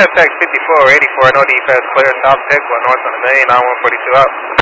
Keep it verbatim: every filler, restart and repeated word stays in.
S X fifty-four eighty-four, no defense, clear, stop, six, one north on the main, nine one forty-two out.